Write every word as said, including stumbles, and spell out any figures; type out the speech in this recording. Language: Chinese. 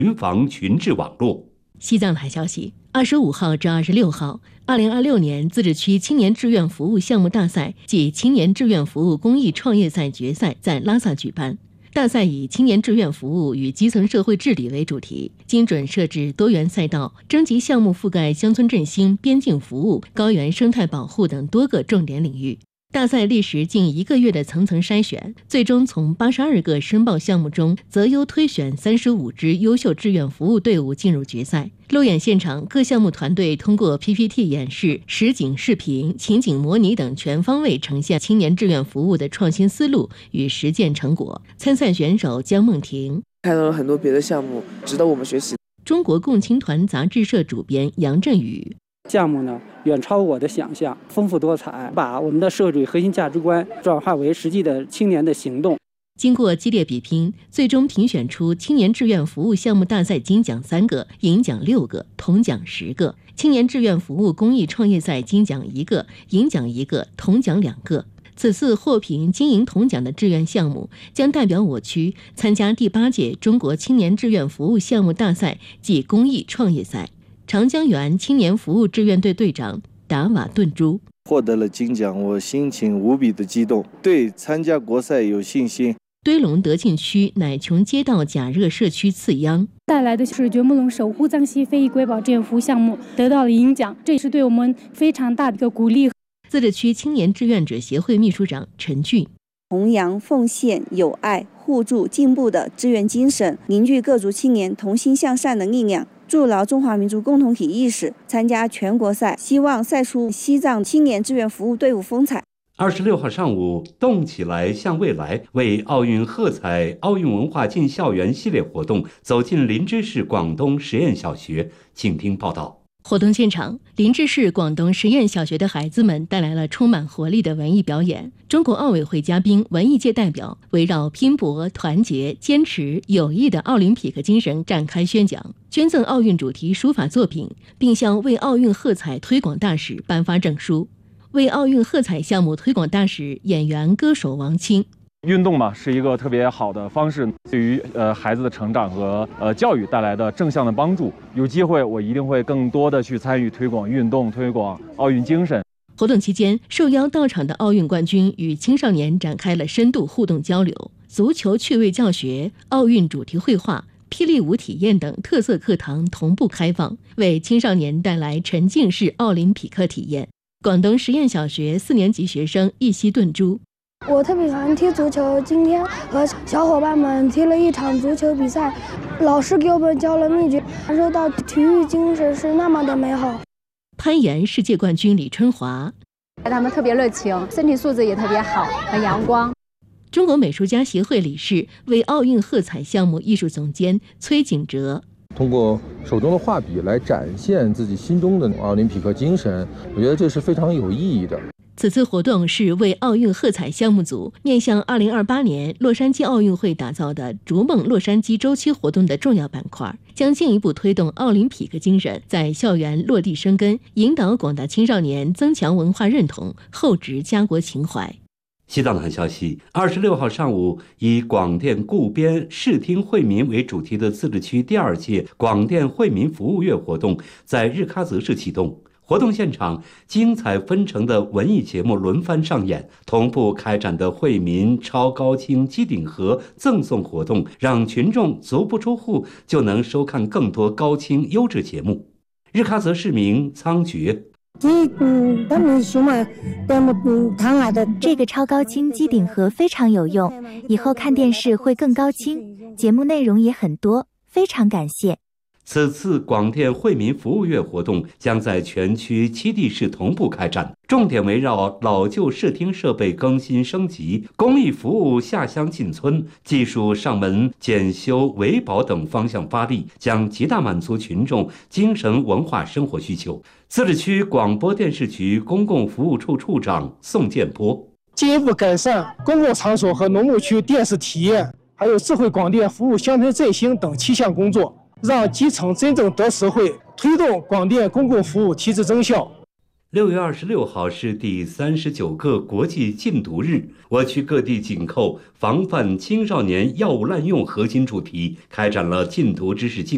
云防群治网络。 西藏台消息，二十五号至二十六号，二零二六年自治区青年志愿服务项目大赛暨青年志愿服务公益创业赛决赛在拉萨举办。大赛以青年志愿服务与基层社会治理为主题，精准设置多元赛道，征集项目覆盖乡村振兴、边境服务、高原生态保护等多个重点领域。大赛历时近一个月的层层筛选，最终从八十二个申报项目中择优推选三十五支优秀志愿服务队伍进入决赛。路演现场，各项目团队通过 P P T 演示、实景视频、情景模拟等全方位呈现青年志愿服务的创新思路与实践成果。参赛选手江梦婷看到了很多别的项目，值得我们学习。 中国共青团杂志社主编杨振宇。 项目呢远超我的想象，丰富多彩，把我们的社会主义核心价值观转化为实际的青年的行动。 经过激烈比拼，最终评选出青年志愿服务项目大赛金奖三个，银奖六个，铜奖十个；青年志愿服务公益创业赛金奖一个，银奖一个，铜奖两个。此次获评金银铜奖的志愿项目将代表我区参加第八届中国青年志愿服务项目大赛暨公益创业赛。长江源青年服务志愿队队长达瓦顿珠获得了金奖，我心情无比的激动，对参加国赛有信心。 堆龙德庆区乃琼街道假热社区次央带来的是觉木龙守护藏西非遗瑰宝志愿服务项目得到了银奖，这也是对我们非常大的一个鼓励。 自治区青年志愿者协会秘书长陈俊弘扬奉献、友爱、互助、进步的志愿精神，凝聚各族青年同心向善的力量，筑牢中华民族共同体意识，参加全国赛，希望赛出西藏青年志愿服务队伍风采。 二十六号上午，动起来向未来为奥运喝彩奥运文化进校园系列活动走进林芝市广东实验小学，请听报道。 活动现场，林芝市广东实验小学的孩子们带来了充满活力的文艺表演。中国奥委会嘉宾、文艺界代表围绕拼搏、团结、坚持、友谊的奥林匹克精神展开宣讲，捐赠奥运主题书法作品，并向为奥运喝彩推广大使颁发证书。为奥运喝彩项目推广大使、演员、歌手王清。 运动嘛，是一个特别好的方式，对于呃孩子的成长和呃教育带来的正向的帮助。有机会，我一定会更多的去参与推广运动，推广奥运精神。 活动期间，受邀到场的奥运冠军与青少年展开了深度互动交流，足球趣味教学、奥运主题绘画、霹雳舞体验等特色课堂同步开放，为青少年带来沉浸式奥林匹克体验。广东实验小学四年级学生易西顿珠。 我特别喜欢踢足球，今天和小伙伴们踢了一场足球比赛，老师给我们教了秘诀，感受到体育精神是那么的美好。 攀岩世界冠军李春华， 他们特别热情，身体素质也特别好，很阳光。 中国美术家协会理事、为奥运喝彩项目艺术总监崔景哲， 通过手中的画笔来展现自己心中的奥林匹克精神，我觉得这是非常有意义的。 此次活动是为奥运喝彩项目组面向二零二八年洛杉矶奥运会打造的逐梦洛杉矶周期活动的重要板块，将进一步推动奥林匹克精神在校园落地生根，引导广大青少年增强文化认同，厚植家国情怀。 西藏团消息，二十六号上午，以广电顾边视听惠民为主题的自治区第二届广电惠民服务月活动在日喀则市启动。活动现场，精彩纷呈的文艺节目轮番上演，同步开展的惠民超高清机顶盒赠送活动，让群众足不出户就能收看更多高清优质节目。日喀则市民仓觉。 这个超高清机顶盒非常有用，以后看电视会更高清，节目内容也很多，非常感谢。 此次广电惠民服务月活动将在全区七地市同步开展，重点围绕老旧视听设备更新升级、公益服务下乡进村、技术上门检修维保等方向发力，将极大满足群众精神文化生活需求。自治区广播电视局公共服务处处长宋建波， 进一步改善公共场所和农牧区电视体验，还有智慧广电服务乡村振兴等七项工作，让基层真正得实惠，推动广电公共服务提质增效。 六月二十六号是第三十九个国际禁毒日，我区各地紧扣防范青少年药物滥用核心主题，开展了禁毒知识竞